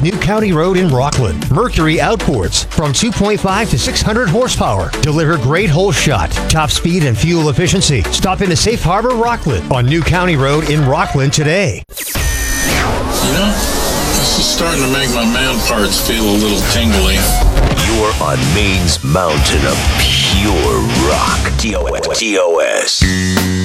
New County Road in Rockland. Mercury outboards from 2.5 to 600 horsepower. Deliver great hole shot, top speed, and fuel efficiency. Stop into Safe Harbor Rockland on New County Road in Rockland today. You know, this is starting to make my man parts feel a little tingly. You're on Maine's mountain of pure rock. TOS.